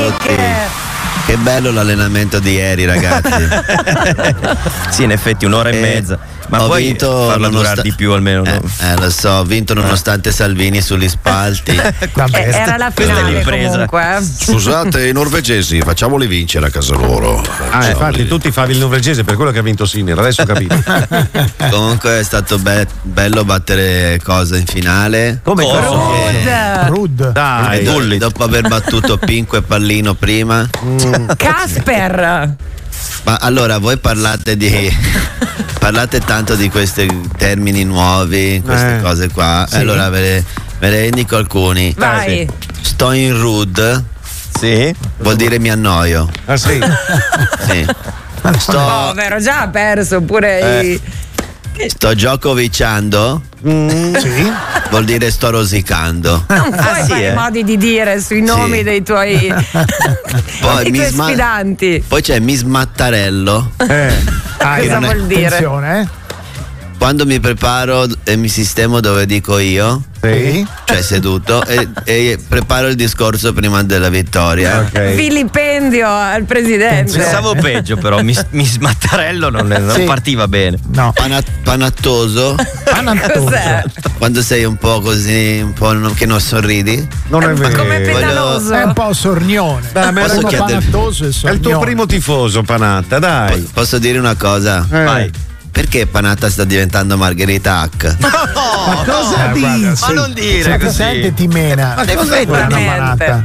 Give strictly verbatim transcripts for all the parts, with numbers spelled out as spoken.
anche. Che bello l'allenamento di ieri, ragazzi. Sì, in effetti un'ora e, e mezza. Ma ho poi vinto farla nonost- durare di più almeno. Eh, no? eh, lo so, ho vinto nonostante Salvini sugli spalti. Vabbè, era la finale comunque. Eh. Scusate, i norvegesi, facciamoli vincere a casa loro. Ah, infatti tu ti favi il norvegese, per quello che ha vinto Sinner, adesso ho capito. Comunque è stato be- bello battere cosa in finale. Come Rude. Rude. Dai, Do- dopo aver battuto Pinco e Pallino prima. Mm. Casper. Ma allora voi parlate di parlate tanto di questi termini nuovi, queste Eh, cose qua. sì. Allora ve ne, ve ne indico alcuni. Vai. Sto in rude. Sì. Vuol dire mi annoio. Ah sì. Sì. Sto, Povero, già ha perso pure Eh. i. sto giocovinciando. Mm, sì. Vuol dire sto rosicando. Non puoi sì, fare eh. modi di dire sui nomi Sì. dei tuoi, Poi dei mi tuoi sma- sfidanti. Poi c'è mi smattarello. Eh. Ah, Cosa non è- vuol dire? Attenzione, eh. Quando mi preparo e mi sistemo dove dico io, Sì. cioè seduto, e, e preparo il discorso prima della vittoria. Ok. Vilipendio al presidente. Pensavo peggio, però mi, mi smattarello non, non Sì. partiva bene. No. Pana- panattoso, Panattoso. Cos'è? quando sei un po' così, un po' non- che non sorridi. Non è Ma vero. come pedaloso. È un po' sornione. Dai, ma Posso Uno chiedere- panattoso e È il sornione. tuo primo tifoso, Panatta, dai. Posso dire una cosa? Eh. Vai. Perché Panatta sta diventando Margherita Hack? Ma cosa Eh, dici? guarda, Ma non dire Se ti così. sente ti mena. Ma cosa Quella vuoi? è una Veramente. manata.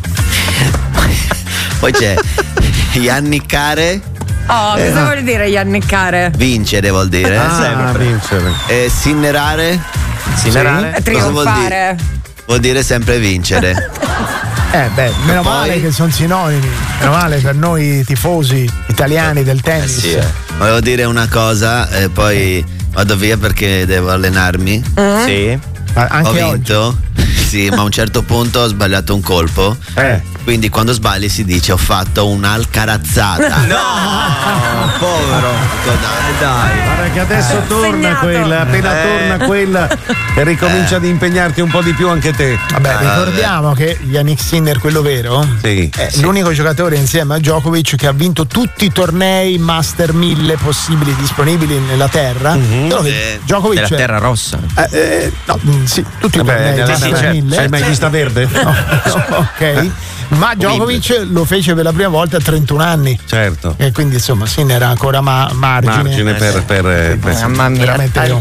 Poi c'è Iannicare, Oh, cosa vuol dire Iannicare? vincere vuol dire. Ah, sempre. vincere. E Sinnerare Sinerare? È Cosa vuol trionfare. vuol dire sempre vincere. Eh beh, meno Poi- male che sono sinonimi. Meno male per noi tifosi italiani del tennis. Sì, eh. Volevo dire una cosa e poi vado via perché devo allenarmi. Sì. Ma Ho Anche oggi. vinto, sì, ma a un certo punto ho sbagliato un colpo. Eh. Quindi quando sbagli si dice ho fatto un'alcarazzata. No, povero. Dai, Dai. Guarda che adesso torna segnato. quella, appena Eh. torna quella e ricomincia ad impegnarti un po' di più anche te. Vabbè, Ah, ricordiamo che Yannick Sinner, quello vero, Sì. è l'unico giocatore insieme a Djokovic che ha vinto tutti i tornei Master mille possibili disponibili nella terra. Solo che Sì. Djokovic Della terra rossa. eh, eh, no, mm, sì, tutti i Vabbè, tornei nella- Master sì, certo. mille. Hai mai vista verde? No, ok. Ma Djokovic lo fece per la prima volta a trentuno anni. Certo. E quindi insomma Sinner era ancora ma- margine. Margine per, per, per Mamma mia. Veramente